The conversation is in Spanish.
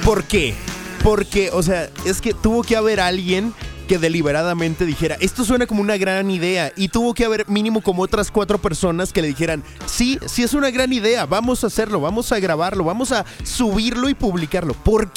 ¿Por qué? Porque, o sea, es que tuvo que haber alguien que deliberadamente dijera, esto suena como una gran idea, y tuvo que haber mínimo como otras 4 personas que le dijeran, sí, sí es una gran idea, vamos a hacerlo, vamos a grabarlo, vamos a subirlo y publicarlo. ¿Por